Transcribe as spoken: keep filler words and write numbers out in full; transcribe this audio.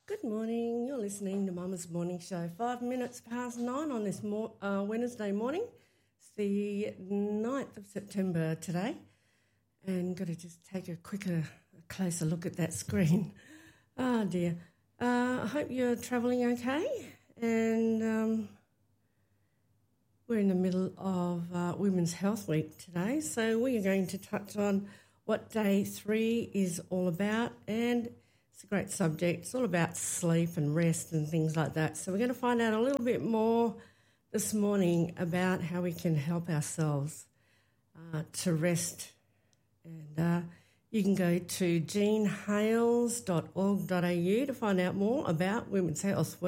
Good morning. You're listening to Mama's Morning Show. Five minutes past nine on this mor- uh, Wednesday morning. It's the ninth of September today. And got to just take a quicker, closer look at that screen. Oh, dear. Uh, I hope you're travelling okay. And um, we're in the middle of uh, Women's Health Week today. So we are going to touch on what day three is all about, and it's a great subject. It's all about sleep and rest and things like that. So we're going to find out a little bit more this morning about how we can help ourselves uh, to rest. And uh, you can go to jean hales dot org dot a u to find out more about Women's Health